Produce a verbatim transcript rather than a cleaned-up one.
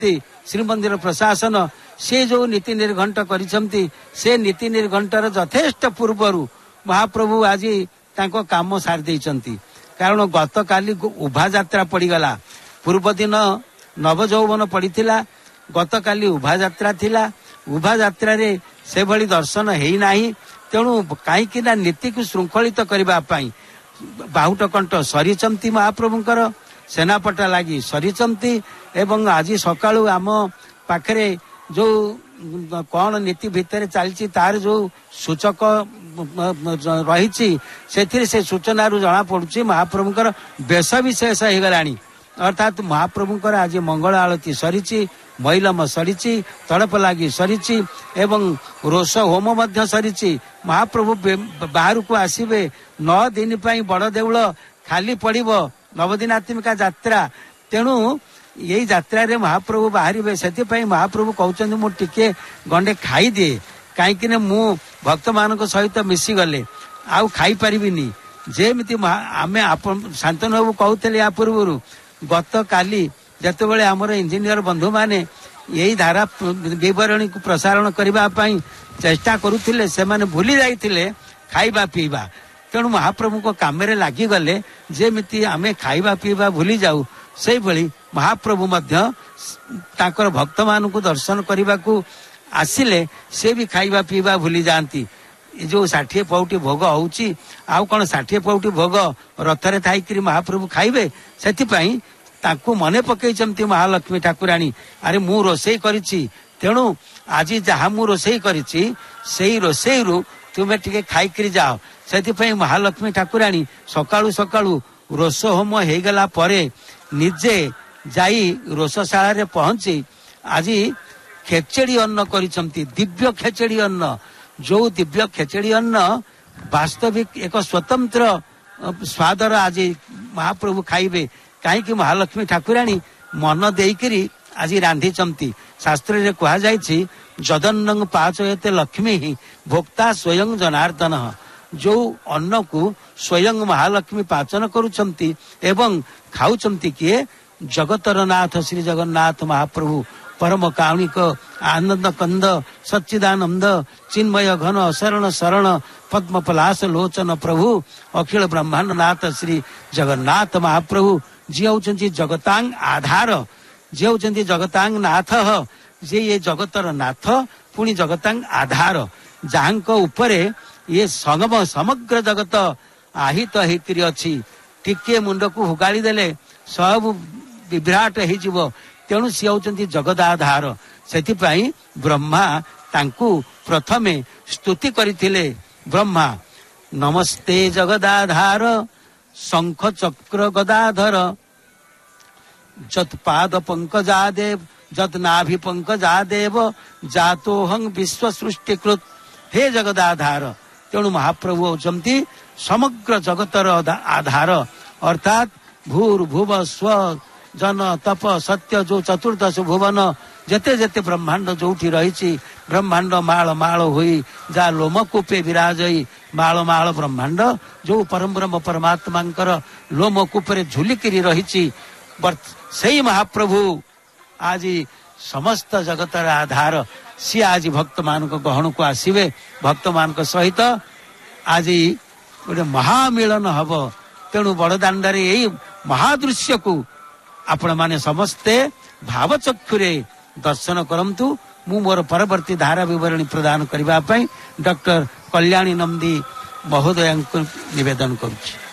श्रीमंदिर प्रशासन से जो नीति निर्घंट करिसंती से नीति निर्घंटर यथेष्ट पूर्वरु महाप्रभु आज तांको काम सारी देइचंती। कारण गत काली उभा यात्रा पड़ीगला, पूर्व दिन नव यौवन पड़ीथिला, गत काली उभा यात्रा थिला। उभा यात्रा रे से भली दर्शन हेई नाही, तेणु कहीं नीति को श्रृंखलित करने बाहुट कंठ सरीचंती महाप्रभुंकर सेनापटा लगी सरीचंती। एवं आज सकाळु आम पाखरे जो कौन नीति भितर चलती तार जो सूचक रही से सूचना जना पड़ुची महाप्रभुंकर बेश विशेष हो गलानी। अर्थात महाप्रभुंकर आज मंगल आलती सरीची, मैलम सरीची, तड़प लगी सरीची एवं रोष होम मध्य सरीची। महाप्रभु बाहर को आसबे नौ दिन पर बड़ देउल खाली पड़िबो नवदिनात्मिका यात्रा। तेणु यही यात्रा रे महाप्रभु बाहर से महाप्रभु कहते मु टिके गंडे खाई दिए कहीं मु भक्त मान सहित मिसी गले आउ खाई पारिबिनी। जेमिति आम शांतनु बाबू कहते या पूर्व गत काली जिते आमर इंजीनियर बंधु माने यही धारा विवरणी को प्रसारण करने चेष्टा करुले से माने भूली जाइए खाइबा पीवा। तेणु महाप्रभु को काम लगी गले जेमिति आमे खाइबा पीवा भूली जाऊ से भली महाप्रभु मध्य ताकर भक्त मान को दर्शन करने को आसिले से भी खाइबा पीवा भूली जाती। जो षाठिए पौटी भोग होउची आउ कौन षाठिए पौटी भोग रथरे थाइकरी महाप्रभु खाइबे सेथिपाई ताकू मने पकईचंती महालक्ष्मी ठाकुराणी अरे मु रोसई करिछि तेणु आज जहा मु रोसई करिछि सेही रोसई रु तुमे टिके खाइकरी जाओ। सेथिपाई महालक्ष्मी ठाकुराणी सकाळु सकाळु रोष होम हेगला परे निजे जाई रोषशाला रे पहुंची आज खेचेड़ी अन्न करिसंती दिव्य खेचेड़ी अन्न। जो दिव्य खेचेड़ी अन्न वास्तविक एक स्वतंत्र स्वादर आज महाप्रभु खाइबे कहीं महालक्ष्मी ठाकुराणी मन देकरी आज रांधिचंती। शास्त्र रे कहा जायछि जदन्नंग पाचयते लक्ष्मी ही भोक्ता स्वयं जनार्दन। जो अन्न को स्वयं महालक्ष्मी पाचन करुचंती एवं खाउचंती किए जगतर नाथ श्री जगन्नाथ महाप्रभु परम कारुणिक आनंद कंद सच्चिदानंद चिन्मय घन शरण शरण पद्म पलाश लोचन प्रभु अखिल ब्रह्मांड नाथ श्री जगन्नाथ महाप्रभु जी होचंती जगतांग आधार, जे होचंती जगतांग नाथ जे ये जगतर नाथ पुणी जगतांग आधार जहां उपरे ये संगम समग्र जगत आहित होकर अच्छी। टिके मुंड को हुगाड़ी देले सब विभ्राट हो तेणु सी होचंती जगदाधार। सेथिपाई ब्रह्मा तांकु प्रथमे स्तुति करिथिले ब्रह्मा नमस्ते जगदाधार शंख चक्र गदाधर जत पाद पंकजादेव जत नाभि पंकजादेव जातोहं विश्व सृष्टिकृत। हे जगदाधार तेणु महाप्रभु होचंती समग्र जगतर आधार अर्थात भूर्भुव स्व जन तप सत्य जो चतुर्दश भुवन जेते जेते ब्रह्मांड जोठी रही ब्रह्मांड माल माल हुई जा लोमकूपे विराजई माल माल ब्रह्मांड जो परम ब्रह्म परमात्मा लोमकूपे झुलिकी रही से महाप्रभु आज समस्त जगतर आधार सी आज भक्त मान गहन को आसवे भक्त मान सहित आज गोटे महामिलन हम। तेणु बड़दाण्ड यही महादृश्य को आपण माने समस्ते भावचक्षुरे दर्शन करंतु। मु मोर परवर्ती धारा विवरणी प्रदान करने डॉक्टर कल्याणी नंदी महोदय निवेदन करुछि।